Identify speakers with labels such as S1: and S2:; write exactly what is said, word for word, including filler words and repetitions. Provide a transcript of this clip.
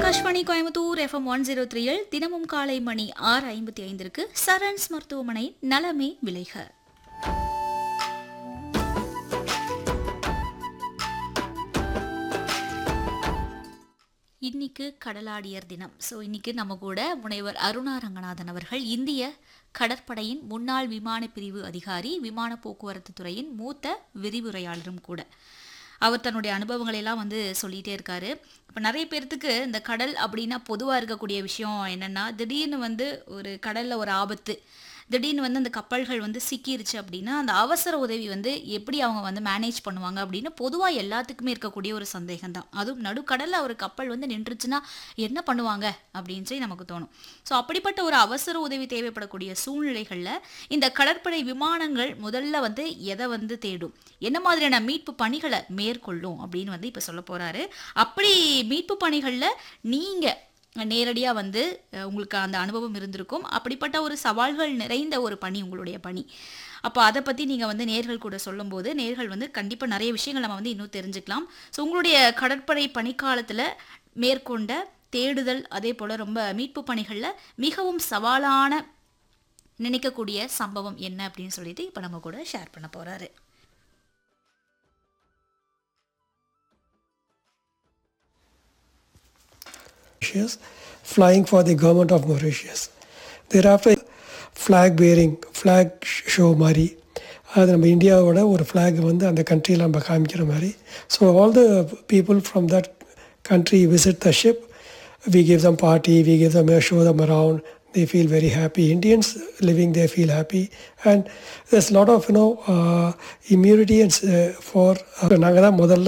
S1: Akashvani Coimbatore FM one zero த்ரீயில் தினமும் காலை மணி ஆறு ஐம்பத்தி ஐந்திற்கு சரண்ஸ் மருத்துவமனை நலமே விளைக. இன்னைக்கு கடலாடியர் தினம். ஸோ இன்னைக்கு நம்ம கூட முனைவர் அருணா ரங்கநாதன் அவர்கள் இந்திய கடற்படையின் முன்னாள் விமான பிரிவு அதிகாரி, விமான போக்குவரத்து துறையின் மூத்த விரிவுரையாளரும் கூட. அவர் தன்னுடைய அனுபவங்களை எல்லாம் வந்து சொல்லிகிட்டே இருக்காரு. இப்போ நிறைய பேர்த்துக்கு இந்த கடல் அப்படின்னா பொதுவாக இருக்கக்கூடிய விஷயம் என்னென்னா, திடீர்னு வந்து ஒரு கடலில் ஒரு ஆபத்து, திடீர்னு வந்து அந்த கப்பல்கள் வந்து சிக்கிருச்சு அப்படின்னா அந்த அவசர உதவி வந்து எப்படி அவங்க வந்து மேனேஜ் பண்ணுவாங்க அப்படின்னு பொதுவாக எல்லாத்துக்குமே இருக்கக்கூடிய ஒரு சந்தேகம் தான். அதுவும் நடுக்கடலில் ஒரு கப்பல் வந்து நின்றுச்சுன்னா என்ன பண்ணுவாங்க அப்படின்னு சொல்லி நமக்கு தோணும். ஸோ அப்படிப்பட்ட ஒரு அவசர உதவி தேவைப்படக்கூடிய சூழ்நிலைகளில் இந்த கடற்படை விமானங்கள் முதல்ல வந்து எதை வந்து தேடும், என்ன மாதிரியான மீட்பு பணிகளை மேற்கொள்ளும் அப்படின்னு வந்து இப்போ சொல்ல போகிறாரு. அப்படி மீட்பு பணிகளில் நீங்கள் நேரடியாக வந்து உங்களுக்கு அந்த அனுபவம் இருந்திருக்கும். அப்படிப்பட்ட ஒரு சவால்கள் நிறைந்த ஒரு பணி உங்களுடைய பணி. அப்போ அதை பற்றி நீங்கள் வந்து நேர்கள் கூட சொல்லும்போது நேர்கள் வந்து கண்டிப்பாக நிறைய விஷயங்கள் நம்ம வந்து இன்னும் தெரிஞ்சுக்கலாம். ஸோ உங்களுடைய கடற்படை பணிக்காலத்தில் மேற்கொண்ட தேடுதல், அதே போல் ரொம்ப மீட்பு பணிகளில் மிகவும் சவாலான நினைக்கக்கூடிய சம்பவம் என்ன அப்படின்னு சொல்லிட்டு இப்போ நம்ம கூட ஷேர் பண்ண போகிறாரு.
S2: Flying for the government of Mauritius. Thereafter, flag bearing, flag show மாதிரி அது நம்ம இந்தியாவோட ஒரு ஃப்ளாக் வந்து அந்த கண்ட்ரியில் நம்ம காமிக்கிற மாதிரி. So all the people from that country visit the ship, we give them party, we give them a show them around, they feel very happy. Indians living there feel happy, and there's a lot of you know uh, immunity and uh, for நாங்கள் தான் முதல்ல